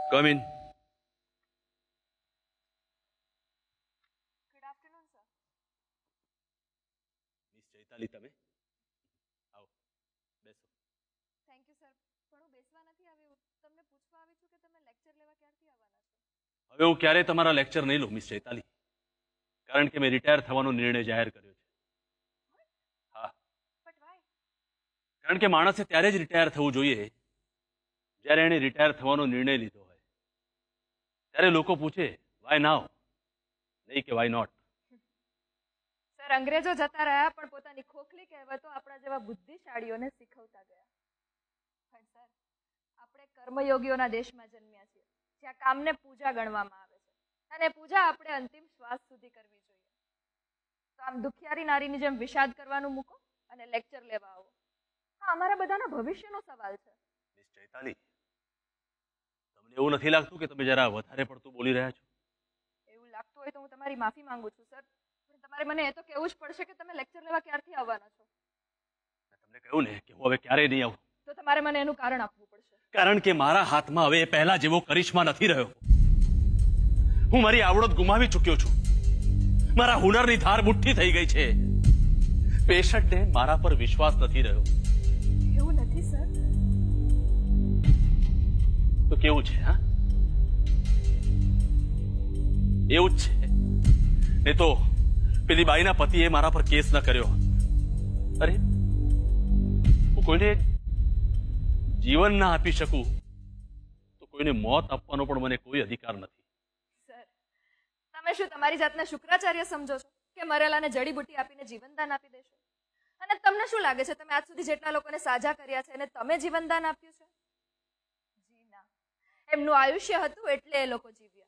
Come in. Good afternoon sir. Miss Chaitali, તમે આવો, બેસો. Thank you sir. પણ હું બેસવા નથી આવી. તમને પૂછવા આવી છું કે તમે લેક્ચર લેવા ક્યારથી આવવાના છો? હવે હું ક્યારેય તમારા લેક્ચર નહીં લઉં મિસ ચૈતાલી, કારણ કે મેં રિટાયર થવાનો નિર્ણય જાહેર કર્યો છે. હા, બટ વાય? કારણ કે માણસે ત્યારે જ રિટાયર થવું જોઈએ જ્યારે એણે રિટાયર થવાનો નિર્ણય લીધો હોય. ત્યારે લોકો પૂછે વાય નાવ, નહીં કે વાય નોટ. સર, અંગ્રેજો જતા રહ્યા પણ પોતાની ખોખલી કહેવતો આપણા જેવા બુદ્ધિશાળીઓને શીખવતા ગયા. પણ સર, આપણે કર્મયોગીઓના દેશમાં જન્મ્યા છીએ, જ્યાં કામને પૂજા ગણવામાં આવે છે, અને પૂજા આપણે અંતિમ શ્વાસ સુધી કરવી જોઈએ. તો આમ દુખિયારી નારીની જેમ વિષાદ કરવાનું મૂકો અને લેક્ચર લેવા આવો. હા, અમારા બધાના ભવિષ્યનો સવાલ છે. મિસ ચૈતાલી, તમને એવું નથી લાગતું કે તમે જરા વધારે પડતું બોલી રહ્યા છો? એવું લાગતું હોય તો હું તમારી માફી માંગુ છું સર, પણ તમારે મને એ તો કહેવું જ પડશે કે તમે લેક્ચર લેવા ક્યારથી આવવાના છો. મેં તમને કહ્યું ને કે હું હવે ક્યારેય નહીં આવું. તો તમારે મને એનું કારણ આપવું પડશે. કારણ કે મારા હાથમાં હવે એ પહેલા જેવો કરિશ્મા નથી રહ્યો. હું મારી આવડત ગુમાવી ચૂક્યો છું. મારા હુનરની ધાર મુઠ્ઠી થઈ ગઈ છે. પેશન્ટને મારા પર વિશ્વાસ નથી રહ્યો. એવું નથી સર. તો કેવું છે? હા, એવું જ છે. એ તો પેલી બાઈના પતિએ મારા પર કેસ ન કર્યો. અરે, હું કોઈને જીવન ના આપી શકું તો કોઈને મોત આપવાનો પણ મને કોઈ અધિકાર નથી. સર, તમે શું તમારી જાતને શુક્રાચાર્ય સમજો છો કે મરેલાને જડીબુટ્ટી આપીને જીવનદાન આપી દેશો? અને તમને શું લાગે છે તમે આજ સુધી જેટલા લોકોને સાજા કર્યા છે એને તમે જીવનદાન આપ્યું છે? જી ના, એમનું આયુષ્ય હતું એટલે એ લોકો જીવ્યા.